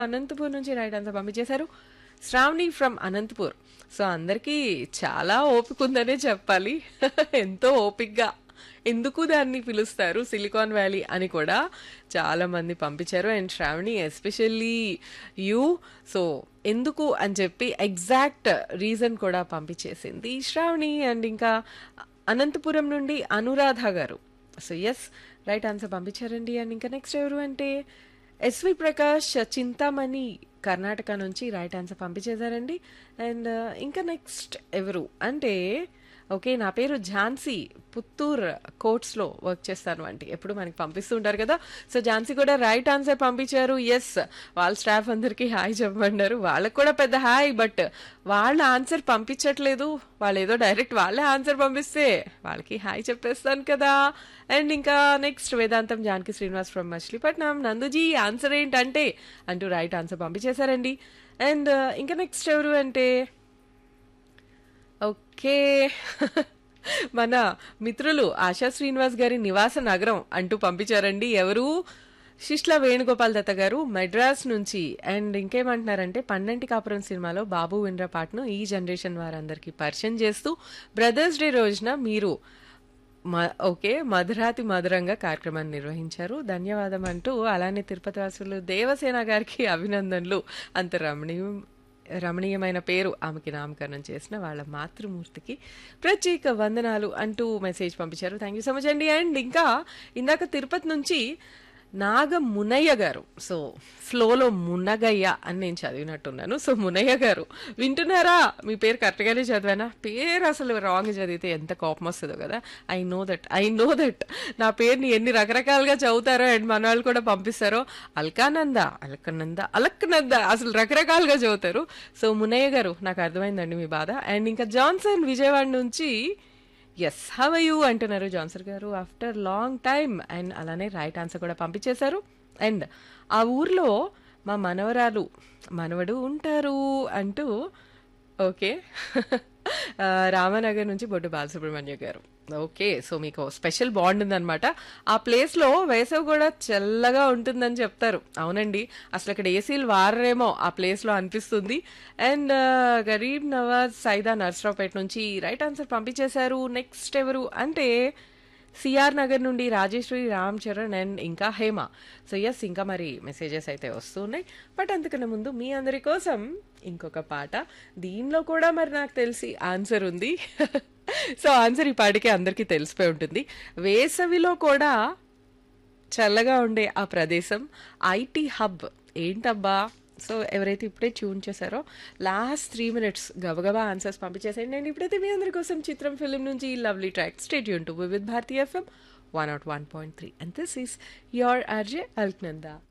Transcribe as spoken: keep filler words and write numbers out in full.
అనంతపూర్ నుంచి right answer పంపించేశారు. Shravani from Anantapur. So అందరికీ చాలా ఓపిక ఉందనే చెప్పాలి. ఎంతో ఓపికగా ఎందుకు దాన్ని పిలుస్తారు సిలికాన్ వ్యాలీ అని కూడా చాలా మంది పంపించారు. And Shravani especially you so ఎందుకు అని చెప్పి ఎగ్జాక్ట్ రీజన్ కూడా పంపించేసింది శ్రావణి. అండ్ ఇంకా అనంతపురం నుండి అనురాధ గారు. సో ఎస్ రైట్ ఆన్సర్ పంపించారండి. అండ్ ఇంకా నెక్స్ట్ ఎవరు అంటే ఎస్వి ప్రకాష్ చింతామణి కర్ణాటక నుంచి రైట్ ఆన్సర్ పంపించేశారండి. అండ్ ఇంకా నెక్స్ట్ ఎవరు అంటే ఓకే నా పేరు ఝాన్సీ, పుత్తూర్ కోర్ట్స్లో వర్క్ చేస్తాను అంటే ఎప్పుడు మనకి పంపిస్తూ ఉంటారు కదా. సో ఝాన్సీ కూడా రైట్ ఆన్సర్ పంపించారు. ఎస్ వాళ్ళ స్టాఫ్ అందరికీ హాయ్ చెప్పమన్నారు. వాళ్ళకు కూడా పెద్ద హాయ్, బట్ వాళ్ళ ఆన్సర్ పంపించట్లేదు. వాళ్ళు ఏదో డైరెక్ట్ వాళ్ళే ఆన్సర్ పంపిస్తే వాళ్ళకి హాయ్ చెప్పేస్తాను కదా. అండ్ ఇంకా next Vedantam Janaki Srinivas from Machilipatnam. Nanduji answer ఏంటంటే అంటూ రైట్ ఆన్సర్ పంపించేశారండి. అండ్ ఇంకా నెక్స్ట్ ఎవరు అంటే ఓకే మన మిత్రులు ఆశా శ్రీనివాస్ గారి నివాస నగరం అంటూ పంపించారండి. ఎవరు శిష్ల వేణుగోపాల్ దత్త గారు మెడ్రాస్ నుంచి. అండ్ ఇంకేమంటున్నారంటే పన్నెంటి కాపురం సినిమాలో బాబు విండ్రా పాటను ఈ జనరేషన్ వారందరికీ పరిచయం చేస్తూ బ్రదర్స్ డే రోజున మీరు ఓకే మధురాతి మధురంగా కార్యక్రమాన్ని నిర్వహించారు, ధన్యవాదం అంటూ. అలానే తిరుపతి వాసులు దేవసేన గారికి అభినందనలు. అంత రమణీయం రమణీయమైన పేరు ఆమెకి నామకరణం చేసిన వాళ్ళ మాతృమూర్తికి ప్రత్యేక వందనాలు అంటూ మెసేజ్ పంపించారు. థ్యాంక్ యూ సో మచ్ అండి. అండ్ ఇంకా ఇందాక తిరుపతి నుంచి నాగ మునయ్య గారు. సో ఫ్లోలో మునగయ్య అని నేను చదివినట్టున్నాను. సో మునయ్య గారు వింటున్నారా? మీ పేరు కరెక్ట్గానే చదివానా? పేరు అసలు రాంగ్ చదివితే ఎంత కోపం వస్తుందో కదా. I know that I know that నా పేరుని ఎన్ని రకరకాలుగా చదువుతారో అండ్ మన వాళ్ళు కూడా పంపిస్తారో. అల్కానంద అల్కనంద అలక్నంద అసలు రకరకాలుగా చదువుతారు. సో మునయ్య గారు నాకు అర్థమైందండి మీ బాధ. అండ్ ఇంకా జాన్సన్ విజయవాడ నుంచి ఎస్ హవ్ యూ అంటున్నారు జాన్సన్ గారు ఆఫ్టర్ లాంగ్ టైమ్. అండ్ అలానే రైట్ ఆన్సర్ కూడా పంపించేశారు. అండ్ ఆ ఊర్లో మా మనవరాలు మనవడు ఉంటారు అంటూ ఓకే రామనగర్ నుంచి బొడ్డు బాలసుబ్రహ్మణ్య గారు. ఓకే సో మీకు స్పెషల్ బాండ్ ఉందన్నమాట. ఆ ప్లేస్లో వేసవి కూడా చల్లగా ఉంటుందని చెప్తారు. అవునండి, అసలు ఇక్కడ ఏసీలు వారరేమో ఆ ప్లేస్లో అనిపిస్తుంది. అండ్ గరీబ్ నవాజ్ సైదా నర్సరావుపేట నుంచి రైట్ ఆన్సర్ పంపించేశారు. నెక్స్ట్ ఎవరు అంటే సిఆర్ నగర్ నుండి రాజేశ్వరి, రామ్ చరణ్ అండ్ ఇంకా హేమ. సో ఎస్ ఇంకా మరి మెసేజెస్ అయితే వస్తున్నాయి. బట్ అంతకన్నా ముందు మీ అందరి కోసం ఇంకొక పాట. దీనిలో కూడా మరి నాకు తెలిసి ఆన్సర్ ఉంది. సో ఆన్సర్ ఈ పాటికి అందరికీ తెలిసిపోయి ఉంటుంది. వేసవిలో కూడా చల్లగా ఉండే ఆ ప్రదేశం ఐటీ హబ్ ఏంటబ్బా? సో ఎవరైతే ఇప్పుడే ట్యూన్ చేశారో లాస్ట్ త్రీ మినిట్స్ గబగబా ఆన్సర్స్ పంపించేసేయండి. నేను ఇప్పుడైతే మీ అందరి కోసం చిత్రం ఫిలిం నుంచి ఈ lovely track stay tune to Vividh Bharati FM one not one point three and this is your RJ Alaknanda.